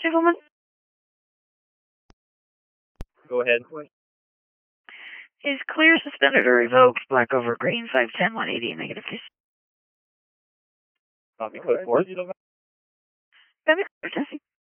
gentlemen. Go ahead. Is clear, suspended, or revoked? Black over green, 510, 180, negative, please. Copy, code 4. Copy, Jesse.